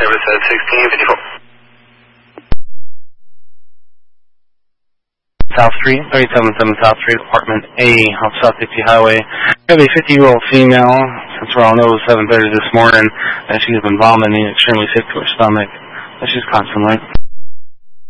service at 1654. South Street, 377 South Street, Apartment A, off South Dixie Highway. We have a 50-year-old female, since we're all know 7:30 this morning, that she's been vomiting, extremely sick to her stomach, that she's constantly.